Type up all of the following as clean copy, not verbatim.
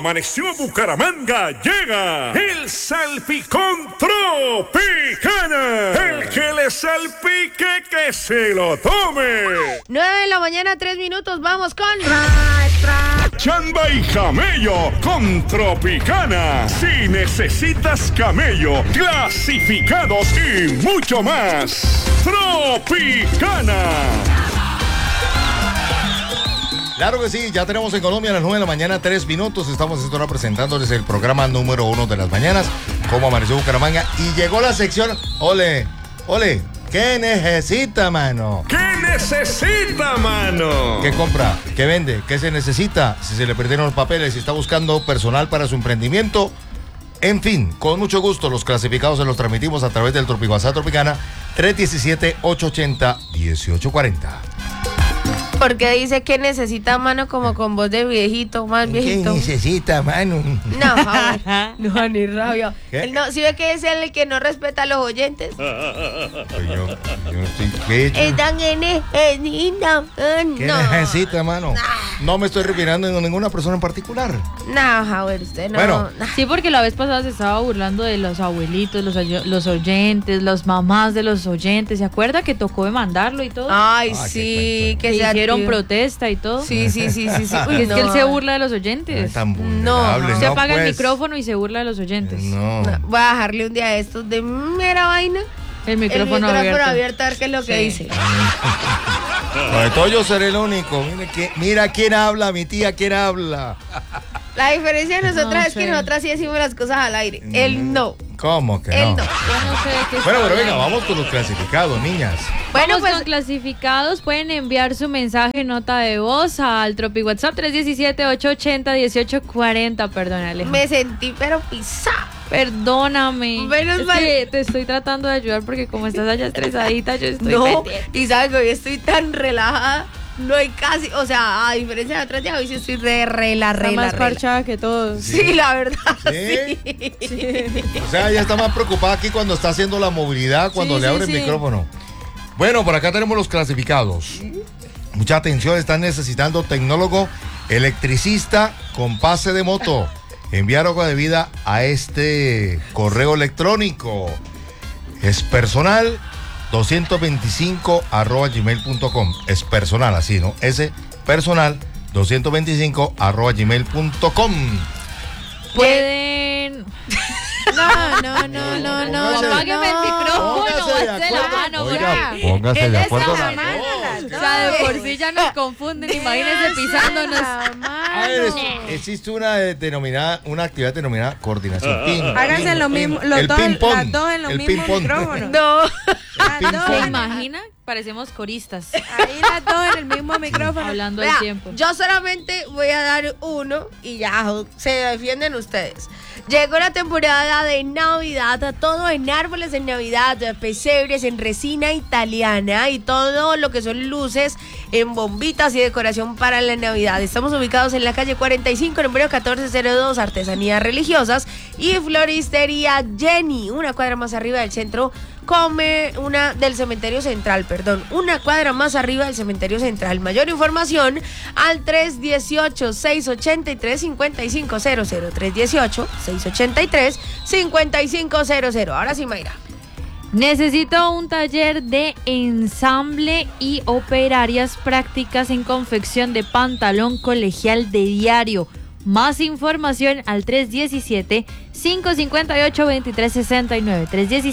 Amaneció Bucaramanga, llega el salpicón Tropicana. El que le salpique, que se lo tome. 9 de la mañana, 3 minutos, vamos con... Chamba y camello con Tropicana. Si necesitas camello, clasificados y mucho más. Tropicana. Claro que sí, ya tenemos en Colombia a las 9 de la mañana, 3 minutos. Estamos esta hora presentándoles el programa número 1 de las mañanas, como amaneció Bucaramanga. Y llegó la sección, ole, ¿qué necesita, mano? ¿Qué necesita, mano? ¿Qué compra? ¿Qué vende? ¿Qué se necesita? Si se le perdieron los papeles, si está buscando personal para su emprendimiento. En fin, con mucho gusto, los clasificados se los transmitimos a través del WhatsApp Tropicana 317-880-1840. Porque dice que necesita, mano, como con voz de viejito, más viejito. ¿Qué necesita, mano? No, no, ni rabia. ¿Qué? Él no, ¿sí ve que es el que no respeta a los oyentes? Yo estoy quecho. Están en necesita. ¿Qué No. necesita, mano? No me estoy refiriendo a ninguna persona en particular. No, Javier, usted no. Bueno. Sí, porque la vez pasada se estaba burlando de los abuelitos, los oyentes, los mamás de los oyentes. ¿Se acuerda que tocó demandarlo y todo? Ay, Ah, sí, qué que se hicieron protesta y todo. Sí. Uy, Es que no. él se burla de los No oyentes. es tan vulnerable. Se no, apaga el pues. micrófono y se burla de los oyentes. No. No, voy a dejarle un día de estos de mera vaina. El micrófono abierto. abierto, a ver qué es lo que dice. Sobre todo yo seré el único. Mira quién habla, mi tía quién habla. La diferencia de nosotras No es que sé. nosotras sí decimos las cosas al aire. Él no. ¿Cómo que Él no? no. Yo no sé de qué Bueno, está pero venga, hablando. vamos con los clasificados, niñas. Bueno, Vamos pues con clasificados. Pueden enviar su mensaje, nota de voz al Tropi WhatsApp 317-880-1840. Perdónale. me sentí pero pisada. Perdóname. Menos Es mal. que te estoy tratando de ayudar porque como estás allá estresadita, yo estoy No, pendiente. y sabes que hoy estoy tan relajada. No hay casi, o sea, a diferencia de otros días, hoy sí estoy Está más rela. parchada que todos. Sí, la verdad, ¿Sí? sí. O sea, ella está más preocupada aquí cuando está haciendo la movilidad, cuando Sí, le sí, abre sí. el micrófono. Bueno, por acá tenemos los clasificados. Mucha atención, están necesitando tecnólogo, electricista con pase de moto. Enviar hoja de vida a este correo electrónico. Es personal 225@gmail.com. Es personal, así, ¿no? Ese personal 225@gmail.com. Pueden. No. Póngase- Apágueme el micrófono, Póngase de alce la acuerdo. mano, Oiga, bra. póngase de acuerdo. O sea, de por sí ya nos confunden, imagínense pisándonos. A ver, existe una actividad denominada coordinación. Háganse lo mismo, El las dos en el los mismos ping-pong. micrófonos. No. Las dos ¿Se en- imagina? Parecemos coristas. Ahí las dos en el mismo micrófono. Hablando Vea, del tiempo. yo solamente voy a dar uno y ya se defienden ustedes. Llegó la temporada de Navidad, todo en árboles de Navidad, pesebres en resina italiana y todo lo que son luces en bombitas y decoración para la Navidad. Estamos ubicados en la calle 45, número 1402, Artesanías Religiosas y Floristería Jenny, una cuadra más arriba del centro. Del cementerio central, una cuadra más arriba del cementerio central. Mayor información al 318-683-5500, 318-683-5500. Ahora sí, Mayra. Necesito un taller de ensamble y operarias prácticas en confección de pantalón colegial de diario. Más información al 317-558-2369.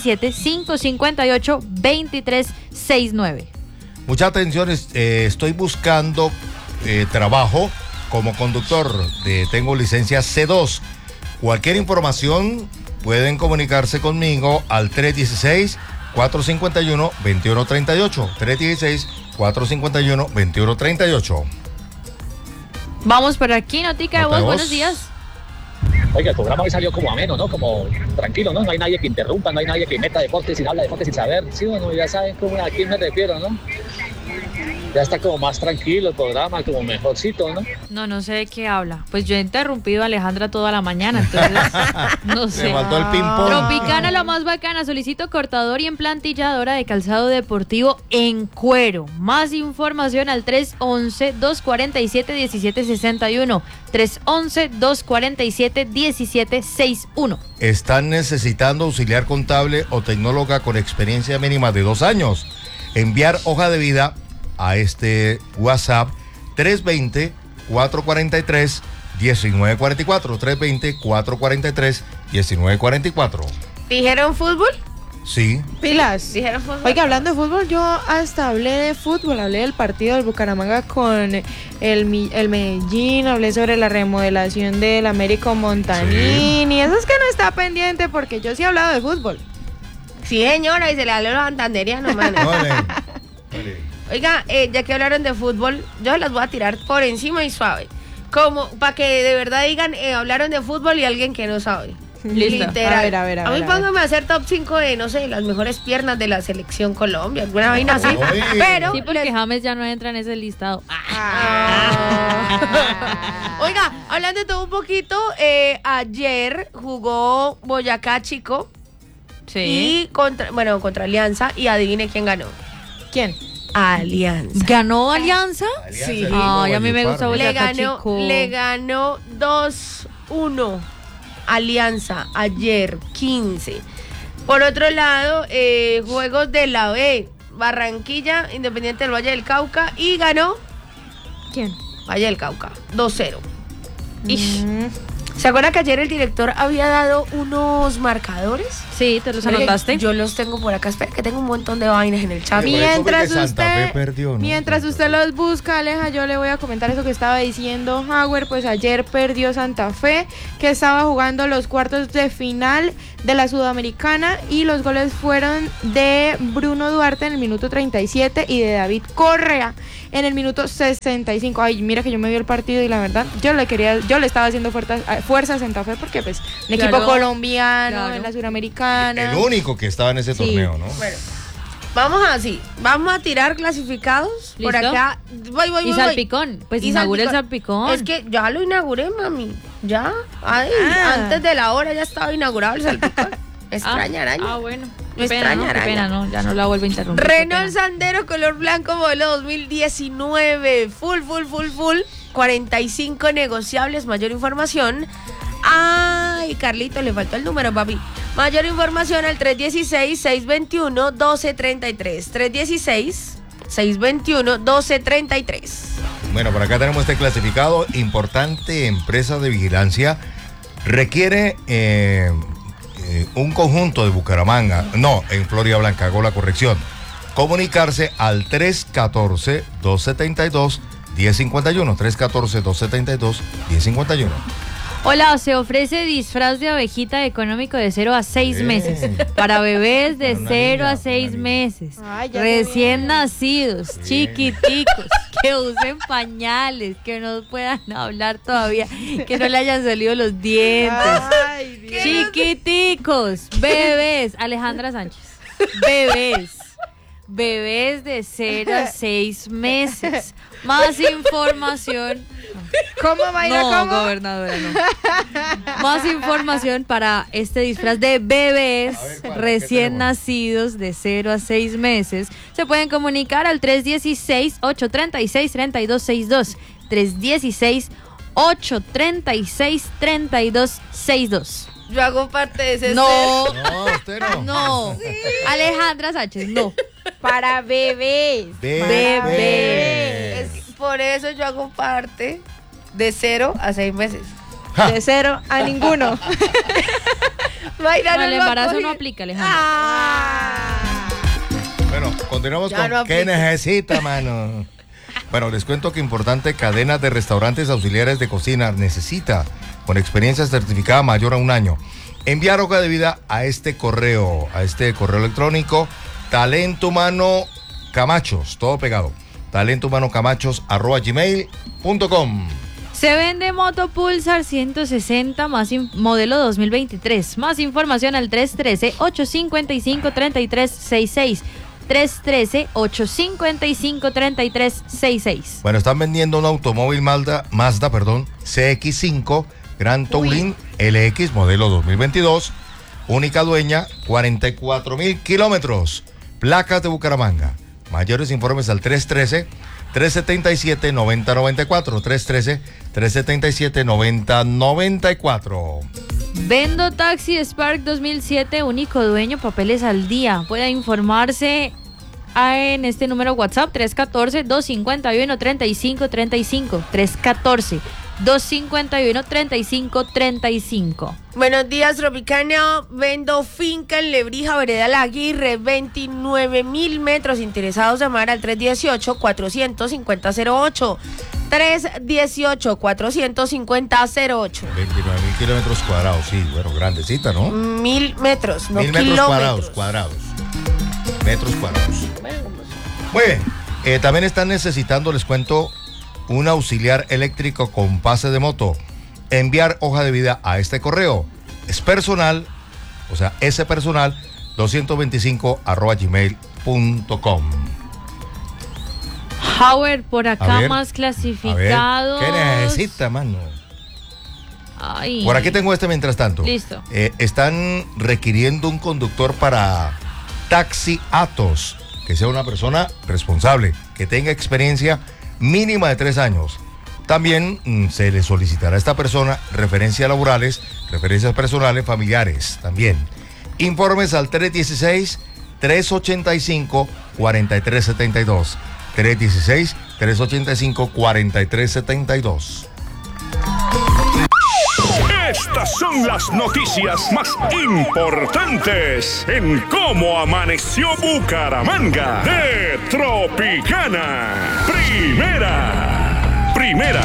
317-558-2369. Mucha atención, estoy buscando trabajo como conductor. Tengo licencia C2. Cualquier información pueden comunicarse conmigo al 316-451-2138. 316-451-2138. Vamos por aquí, notica de Nota de voz. voz. Buenos días. Oiga, el programa hoy salió como ameno, ¿no? Como tranquilo, ¿no? No hay nadie que interrumpa, no hay nadie que meta deporte sin hablar deporte sin saber. Sí, bueno, ya saben a quién me refiero, ¿no? Ya está como más tranquilo el programa, como mejorcito, ¿no? No sé de qué habla. Pues yo he interrumpido a Alejandra toda la mañana, entonces no sé. Le faltó el ping-pong. Tropicana, lo más bacana. Solicito cortador y emplantilladora de calzado deportivo en cuero. Más información al 311-247-1761. 311-247-1761. Están necesitando auxiliar contable o tecnóloga con experiencia mínima de 2 años. Enviar hoja de vida a este WhatsApp 320-443-1944. 320-443-1944. ¿Dijeron fútbol? Sí. Pilas. ¿Dijeron fútbol? Oiga, hablando de fútbol, yo hasta hablé de fútbol, hablé del partido del Bucaramanga con el Medellín, hablé sobre la remodelación del Américo Montanini, eso es que no está pendiente porque yo sí he hablado de fútbol. Sí, señora, y se le habló a los santanderianos, mano. Vale. Oiga, ya que hablaron de fútbol, yo las voy a tirar por encima y suave. Como para que de verdad digan, hablaron de fútbol y alguien que no sabe. Listo. Literal. A ver, A mí a ver. póngame a hacer top 5 de, no sé, las mejores piernas de la selección Colombia, alguna vaina así. Oye. Pero, Sí, porque James ya no entra en ese listado. oiga, hablando de todo un poquito, ayer jugó Boyacá Chico Sí. y contra Alianza, y adivine quién ganó. ¿Quién? Alianza. ¿Ganó Alianza? Sí. Ay, a mí me gusta Le Boyacá ganó, Chico. le ganó 2-1 Alianza ayer, 15. Por otro lado, juegos de la B, Barranquilla, Independiente del Valle del Cauca, y ganó ¿Quién? Valle del Cauca, 2-0. Ish. ¿Se acuerda que ayer el director había dado unos marcadores? Sí, ¿te los anotaste? Yo los tengo por acá. Espera, que tengo un montón de vainas en el chat. Por eso fue Mientras que Santa Fe usted, perdió, ¿no? mientras usted los busca, Aleja, yo le voy a comentar eso que estaba diciendo Howard. Pues ayer perdió Santa Fe, que estaba jugando los cuartos de final de la Sudamericana, y los goles fueron de Bruno Duarte en el minuto 37 y de David Correa en el minuto 65. Ay, mira que yo me vi el partido y la verdad, yo le estaba haciendo fuerza a Santa Fe porque pues un Claro, equipo colombiano claro. en la Suramericana. El único que estaba en ese torneo, ¿no? Bueno, vamos así. Vamos a tirar clasificados. Por ¿Listo? acá. Voy. Y salpicón. Pues Y inaugura el salpicón. Es que ya lo inauguré, mami. Ya. Ay, antes de la hora ya estaba inaugurado el salpicón. Extraña araña. bueno. Me Qué pena, extraña ¿no? Qué araña. pena, ¿no? Ya no la vuelvo a interrumpir. qué Renault pena. Sandero color blanco modelo 2019. Full. 45 negociables. Mayor información. Ay, Carlito, le faltó el número, papi. Mayor información al 316-621-1233. 316-621-1233. Bueno, por acá tenemos este clasificado. Importante empresa de vigilancia requiere un conjunto de Bucaramanga, no, en Florida Blanca, hago la corrección. Comunicarse al 314-272-1051. 314-272-1051. Hola, se ofrece disfraz de abejita económico de 0 a 6 meses. Para bebés de Para una 0 niña, a 6 una niña. meses. Ay, ya Recién se nacidos, chiquiticos, que usen pañales, que no puedan hablar todavía, que no le hayan salido los dientes. Ay, Dios. Chiquiticos, bebés. Alejandra Sánchez. Bebés de 0 a 6 meses. Más información. ¿Cómo baila? No, ¿Cómo? gobernadora, no. Más información para este disfraz de bebés A ver, ¿cuál? ¿Qué recién tenemos? nacidos de 0 a 6 meses. Se pueden comunicar al 316-836-3262. 316-836-3262. Yo hago parte de ese No, No, usted no. no. Alejandra Sánchez, no. Para bebés. Bebés. ser. Por eso yo hago parte de 0 a 6 meses. De 0 a ninguno. Mayra, No, el lo ha embarazo cogido. no aplica, Alejandra. Ah. Bueno, continuamos Ya con no ¿qué aplica. necesita, mano? Bueno, les cuento que importante cadena de restaurantes auxiliares de cocina necesita con experiencia certificada mayor a 1 año. Enviar hoja de vida a este correo electrónico, talento humano camachos, todo pegado, talentohumanocamachos@gmail.com. Se vende moto Pulsar 160 modelo 2023. Más información al 313-855-3366. 313-855-3366. Bueno, están vendiendo un automóvil Mazda, CX5 Grand Touring LX modelo 2022. Única dueña, 44,000 kilómetros. Placas de Bucaramanga. Mayores informes al 313-377-9094. 313-377-9094. Vendo taxi Spark 2007, único dueño, papeles al día. Puede informarse en este número WhatsApp 314-251-3535. 314-251-3535. Buenos días, Tropicana. Vendo finca en Lebrija, Vereda La Aguirre, 29,000 metros. Interesados, llamar al 318-450-08. 318-450-08. 29,000 kilómetros cuadrados, sí, bueno, grandecita, ¿no? 1,000 metros, no 1,000 metros kilómetros. cuadrados. Metros cuadrados. Muy bien. También están necesitando, les cuento, un auxiliar eléctrico con pase de moto. Enviar hoja de vida a este correo. Es personal, o sea, ese personal, 225@gmail.com. Howard, por acá A ver, más A ver, clasificados. ¿qué necesita, mano? Ay. Por aquí tengo este mientras tanto. Listo. Están requiriendo un conductor para Taxi Atos, que sea una persona responsable, que tenga experiencia mínima de 3 años. También se le solicitará a esta persona referencias laborales, referencias personales, familiares también. Informes al 316-385-4372. 316-385-4372. Estas son las noticias más importantes en cómo amaneció Bucaramanga de Tropicana. Primera.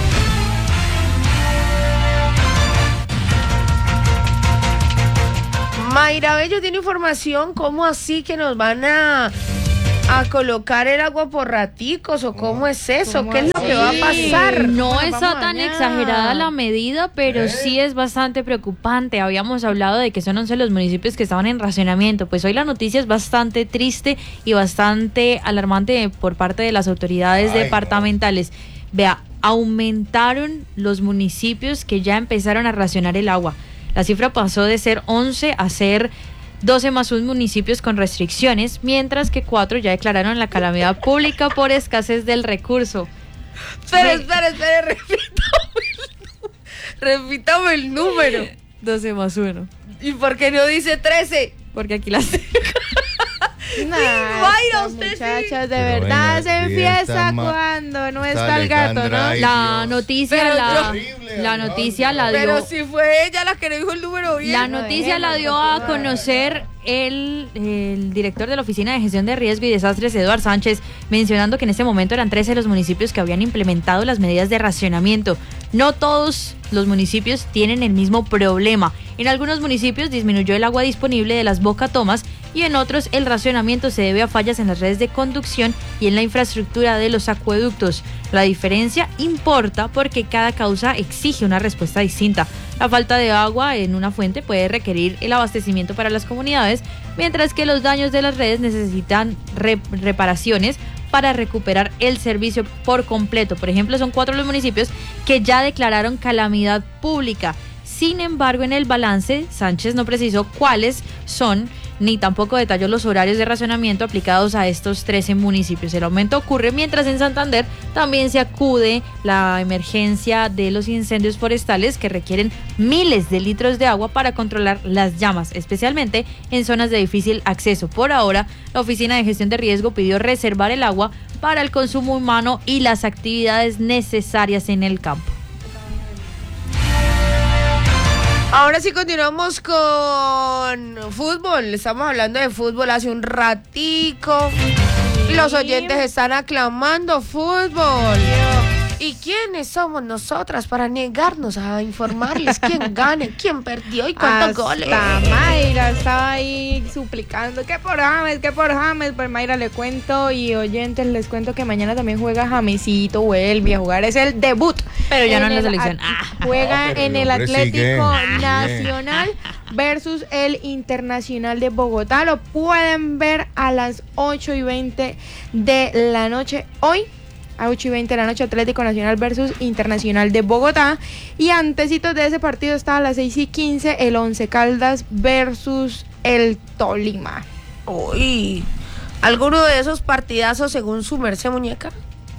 Mayra Bello tiene información. ¿Cómo así que nos van a colocar el agua por raticos o cómo es eso? ¿Qué es lo que va a pasar? No Nos está vamos a tan bañar. exagerada la medida, pero sí es bastante preocupante. Habíamos hablado de que son 11 los municipios que estaban en racionamiento. Pues hoy la noticia es bastante triste y bastante alarmante por parte de las autoridades departamentales. Vea, aumentaron los municipios que ya empezaron a racionar el agua. La cifra pasó de ser 11 a ser 12 más 1 municipios con restricciones, mientras que 4 ya declararon la calamidad pública por escasez del recurso. Espere, repítame el número. 12 más 1. ¿Y por qué no dice 13? Porque aquí las... Mayra, usted muchachas, de Pero verdad venga, se sí, empieza está cuando no está está el gato, ¿no? Alejandra, ay, La Dios. noticia Pero la noticia la dio... Pero si fue ella la que le dijo el número bien. La noticia la dio a conocer el director de la Oficina de Gestión de Riesgo y Desastres, Eduardo Sánchez, mencionando que en este momento eran 13 los municipios que habían implementado las medidas de racionamiento. No todos los municipios tienen el mismo problema. En algunos municipios disminuyó el agua disponible de las bocatomas y en otros el racionamiento se debe a fallas en las redes de conducción y en la infraestructura de los acueductos. La diferencia importa porque cada causa exige una respuesta distinta. La falta de agua en una fuente puede requerir el abastecimiento para las comunidades, mientras que los daños de las redes necesitan reparaciones para recuperar el servicio por completo. Por ejemplo, son 4 los municipios que ya declararon calamidad pública. Sin embargo, en el balance, Sánchez no precisó cuáles son, ni tampoco detalló los horarios de racionamiento aplicados a estos 13 municipios. El aumento ocurre mientras en Santander también se acude la emergencia de los incendios forestales que requieren miles de litros de agua para controlar las llamas, especialmente en zonas de difícil acceso. Por ahora, la Oficina de Gestión de Riesgo pidió reservar el agua para el consumo humano y las actividades necesarias en el campo. Ahora sí continuamos con fútbol. Estamos hablando de fútbol hace un ratico. Los oyentes están aclamando fútbol. ¿Y quiénes somos nosotras para negarnos a informarles quién gana, quién perdió y cuántos goles? Mayra estaba ahí suplicando que por James. Pues Mayra le cuento y oyentes les cuento que mañana también juega Jamesito, vuelve a jugar, es el debut. Pero ya no en la selección. Juega en el Atlético sigue. Nacional versus el Internacional de Bogotá. Lo pueden ver a las 8:20 de la noche hoy. A 8:20 de la noche, Atlético Nacional versus Internacional de Bogotá. Y antecitos de ese partido está a las 6:15 el Once Caldas versus el Tolima. Uy, ¿alguno de esos partidazos según su merced, muñeca?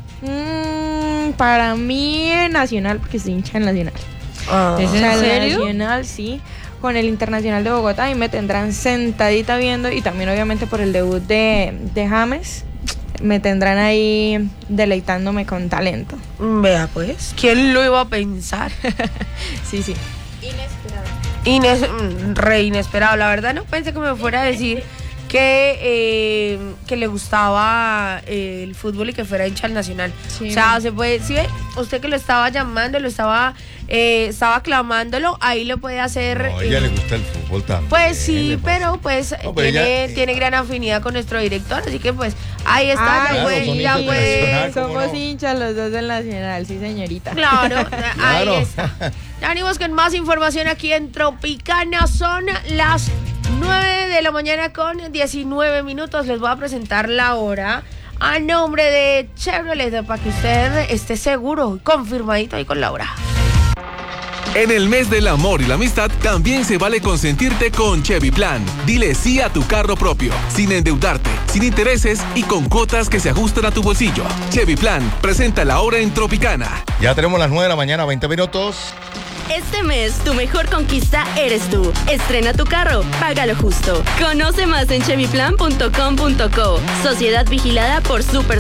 Para mí Nacional, porque soy hincha en Nacional. ¿Es O sea, en el serio? Nacional, sí, con el Internacional de Bogotá, y me tendrán sentadita viendo, y también obviamente por el debut de James, me tendrán ahí deleitándome con talento. Vea pues, ¿quién lo iba a pensar? Sí. Re inesperado, la verdad no pensé que me fuera a decir que le gustaba el fútbol y que fuera hincha del Nacional. Sí, o sea, se puede, ¿sí ve? Usted que lo estaba llamando, estaba clamándolo, ahí lo puede hacer. No, a ella le gusta el fútbol también. Pues sí, le pasa. pero pues No, pero tiene gran afinidad con nuestro director, así que pues ahí está, Ah, ya claro, fue, son ya hinchas fue. del Nacional. ¿cómo Somos no? hinchas los dos del Nacional, sí señorita. Claro, ahí Claro. está. Ya venimos con más información aquí en Tropicana. Son las 9 de la mañana con 19 minutos. Les voy a presentar la hora a nombre de Chevrolet para que usted esté seguro, confirmadito ahí con la hora. En el mes del amor y la amistad también se vale consentirte con Chevy Plan. Dile sí a tu carro propio, sin endeudarte, sin intereses y con cuotas que se ajustan a tu bolsillo. Chevy Plan presenta la hora en Tropicana. Ya tenemos las 9 de la mañana, 20 minutos. Este mes, tu mejor conquista eres tú. Estrena tu carro, págalo justo. Conoce más en chevyplan.com.co. Sociedad vigilada por Super